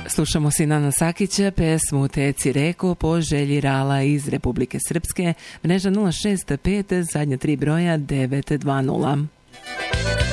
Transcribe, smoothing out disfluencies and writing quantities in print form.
Slušamo Sinana Sakića, pesmu Teci reko po želji Rala iz Republike Srpske, mreža 065, zadnja 3 broja 920.